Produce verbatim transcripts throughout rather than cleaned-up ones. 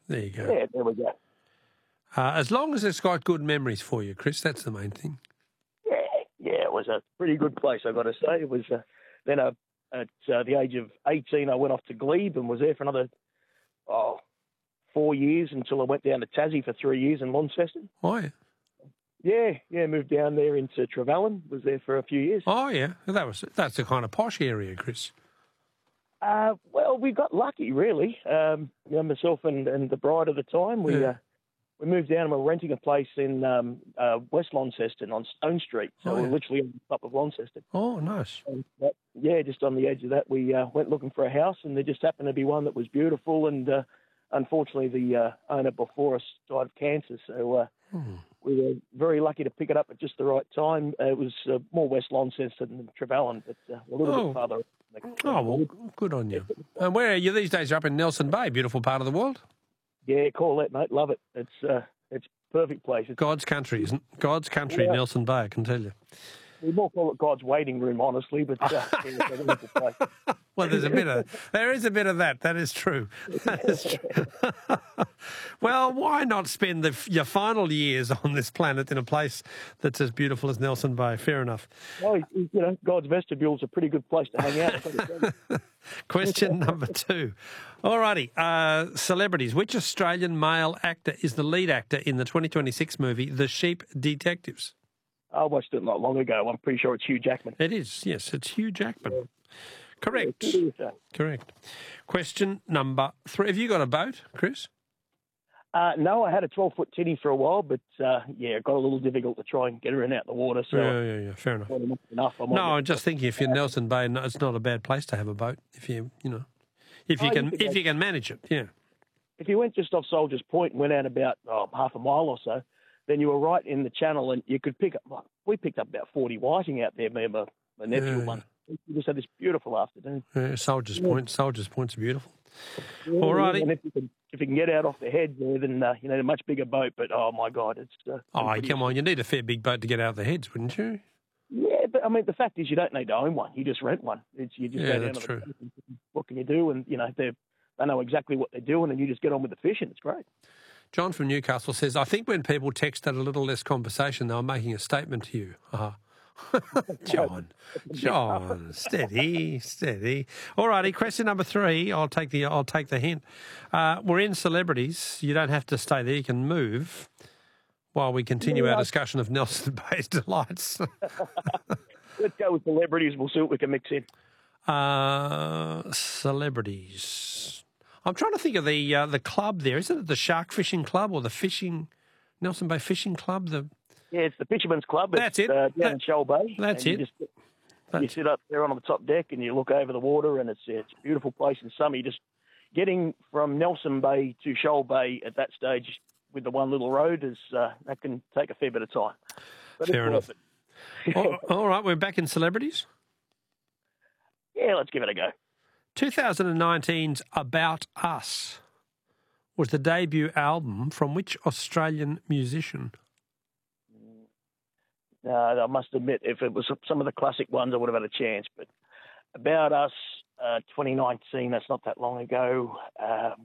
There you go. Yeah, there we go. Uh, as long as it's got good memories for you, Chris, that's the main thing. Yeah, yeah, it was a pretty good place, I've got to say. It was uh, then uh, at uh, the age of eighteen, I went off to Glebe and was there for another oh, four years until I went down to Tassie for three years in Launceston. Oh, yeah. Yeah, yeah, moved down there into Trevellyn, was there for a few years. Oh, yeah. That was that's a kind of posh area, Chris. Uh, well, we got lucky, really. Um, you know, myself and, and the bride at the time, we Yeah. uh, we moved down and we're renting a place in um, uh, West Launceston on Stone Street. So Oh, yeah. we're literally on top of Launceston. Oh, nice. And that, yeah, just on the edge of that, we uh, went looking for a house, and there just happened to be one that was beautiful. And uh, unfortunately, the uh, owner before us died of cancer, so uh, Hmm. we were very lucky to pick it up at just the right time. Uh, it was uh, more West Launceston than Trevellyn, but uh, a little Oh. bit farther. Oh, well, good on you. And where are you these days? You're up in Nelson Bay, beautiful part of the world. Yeah, call that, mate. Love it. It's uh, it's a perfect place. It's, God's country, isn't it? God's country, Yeah. Nelson Bay, I can tell you. we more call it God's waiting room, honestly, but uh, yeah, it's a wonderful place. Well, there's a bit of there is a bit of that. That is true. That is true. Well, why not spend the, your final years on this planet in a place that's as beautiful as Nelson Bay? Fair enough. Well, you know, God's vestibule is a pretty good place to hang out. Question number two. All righty. Uh, celebrities. Which Australian male actor is the lead actor in the twenty twenty-six movie The Sheep Detectives? I watched it not long ago. I'm pretty sure it's Hugh Jackman. It is, yes. It's Hugh Jackman. Correct. Uh, Correct. Question number three. Have you got a boat, Chris? no, I had a twelve-foot titty for a while, but uh, yeah, it got a little difficult to try and get her in out the water. So Yeah, yeah, yeah. Fair enough. enough. enough. I might No, get- I'm just thinking if you're Nelson Bay, no, it's not a bad place to have a boat. If you, you know, if you Oh, you can, could if go- you can manage it, yeah. If you went just off Soldiers Point and went out about oh, half a mile or so, then you were right in the channel, and you could pick up. Well, we picked up about forty whiting out there, me and my, my nephew Yeah, one. We just had this beautiful afternoon. yeah Soldiers Point, Soldiers Point's beautiful. Yeah, All righty. And if you can, if you can get out off the head there, then uh, you need a much bigger boat. But oh my God, it's uh, Oh, pretty- come on, you need a fair big boat to get out of the heads, wouldn't you? Yeah, but I mean, the fact is, you don't need to own one. You just rent one. It's you just Yeah, go down that's to the true. boat and what can you do? And you know they they know exactly what they're doing, and you just get on with the fishing. It's great. John from Newcastle says, I think when people texted a little less conversation, they were making a statement to you. Uh-huh. John, John, steady, steady. All righty, question number three. I'll take the I'll take the hint. Uh, we're in celebrities. You don't have to stay there. You can move while we continue Yeah. our discussion of Nelson Bay's delights. Let's go with celebrities. We'll see what we can mix in. uh, celebrities. I'm trying to think of the uh, the club there. Isn't it the Shark Fishing Club or the Fishing Nelson Bay Fishing Club? The Yeah, it's the Fisherman's Club. It's, That's it. Uh, down That- in Shoal Bay. that's And it. You, just, you That's- sit up there on the top deck and you look over the water, and it's it's a beautiful place in summer. You just getting from Nelson Bay to Shoal Bay at that stage with the one little road is uh, that can take a fair bit of time. But Fair it's enough. worth it. all, all right, we're back in celebrities. Yeah, let's give it a go. twenty nineteen's About Us was the debut album from which Australian musician? Uh, I must admit, if it was some of the classic ones, I would have had a chance. But About Us, uh, twenty nineteen, that's not that long ago. Um,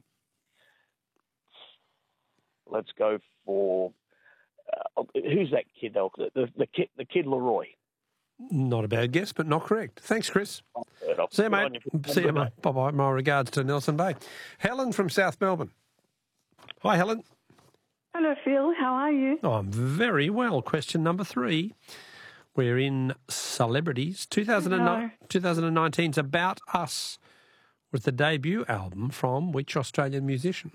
let's go for uh, who's that kid? Though? The, the the kid, the kid Leroy. Not a bad guess, but not correct. Thanks, Chris. See you, mate. See you, mate. Bye-bye. My regards to Nelson Bay. Helen from South Melbourne. Hi, Helen. Hello, Phil. How are you? Oh, I'm very well. Question number three. We're in celebrities. two thousand nine, twenty nineteen's About Us was the debut album from which Australian musician?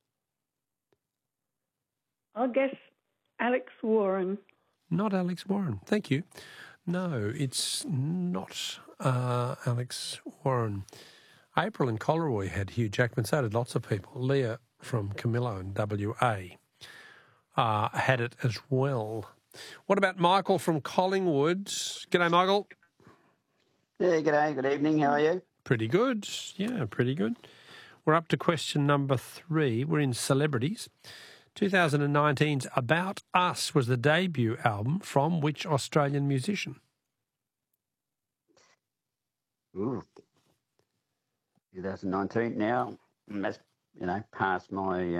I'll guess Alex Warren. Not Alex Warren. Thank you. No, it's not uh, Alex Warren. April in Coleroy had Hugh Jackman. So did lots of people. Leah from Camillo in W A uh, had it as well. What about Michael from Collingwood? G'day, Michael. Yeah, g'day, good evening. How are you? Pretty good. Yeah, pretty good. We're up to question number three. We're in celebrities. twenty nineteen's About Us was the debut album from which Australian musician? Ooh. twenty nineteen now, that's, you know, past my